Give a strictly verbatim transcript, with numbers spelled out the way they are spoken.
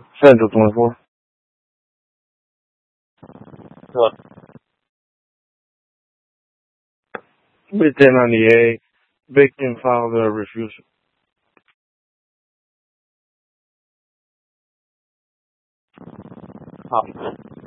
Central twenty-four. What? With ten ninety-eight, victim filed a refusal. Huh.